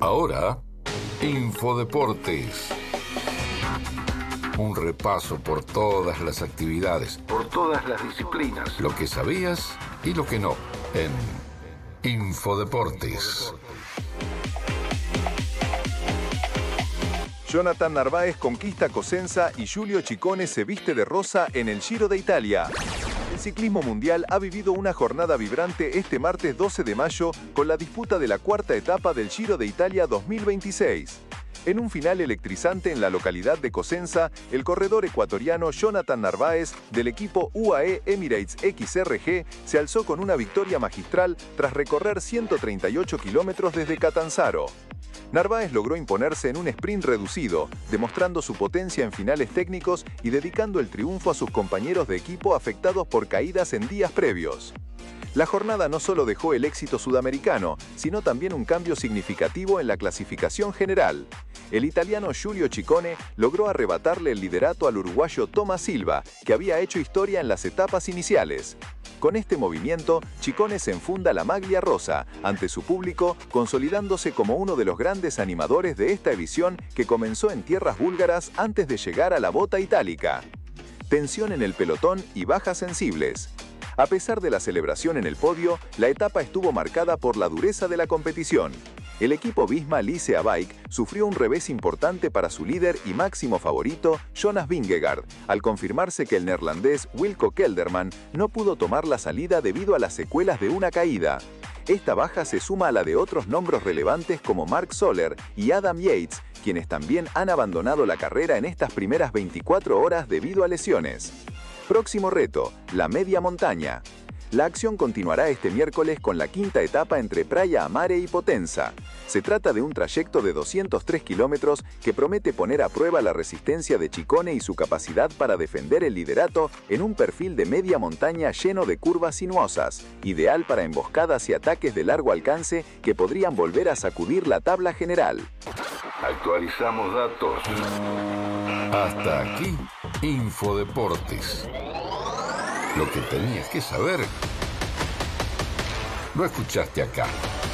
Ahora, Infodeportes. Un repaso por todas las actividades, por todas las disciplinas, lo que sabías y lo que no, en Infodeportes. Jonathan Narváez conquista Cosenza y Giulio Ciccone se viste de rosa en el Giro de Italia. El ciclismo mundial ha vivido una jornada vibrante este martes 12 de mayo con la disputa de la cuarta etapa del Giro de Italia 2026. En un final electrizante en la localidad de Cosenza, el corredor ecuatoriano Jonathan Narváez, del equipo UAE Emirates XRG, se alzó con una victoria magistral tras recorrer 138 kilómetros desde Catanzaro. Narváez logró imponerse en un sprint reducido, demostrando su potencia en finales técnicos y dedicando el triunfo a sus compañeros de equipo afectados por caídas en días previos. La jornada no solo dejó el éxito sudamericano, sino también un cambio significativo en la clasificación general. El italiano Giulio Ciccone logró arrebatarle el liderato al uruguayo Thomas Silva, que había hecho historia en las etapas iniciales. Con este movimiento, Ciccone se enfunda la maglia rosa ante su público, consolidándose como uno de los grandes animadores de esta edición que comenzó en tierras búlgaras antes de llegar a la bota itálica. Tensión en el pelotón y bajas sensibles. A pesar de la celebración en el podio, la etapa estuvo marcada por la dureza de la competición. El equipo Visma Lease Bike sufrió un revés importante para su líder y máximo favorito, Jonas Vingegaard, al confirmarse que el neerlandés Wilco Kelderman no pudo tomar la salida debido a las secuelas de una caída. Esta baja se suma a la de otros nombres relevantes como Mark Soler y Adam Yates, quienes también han abandonado la carrera en estas primeras 24 horas debido a lesiones. Próximo reto, la media montaña. La acción continuará este miércoles con la quinta etapa entre Praia Amare y Potenza. Se trata de un trayecto de 203 kilómetros que promete poner a prueba la resistencia de Ciccone y su capacidad para defender el liderato en un perfil de media montaña lleno de curvas sinuosas, ideal para emboscadas y ataques de largo alcance que podrían volver a sacudir la tabla general. Actualizamos datos. Hasta aquí, Infodeportes. Lo que tenías que saber, lo escuchaste acá.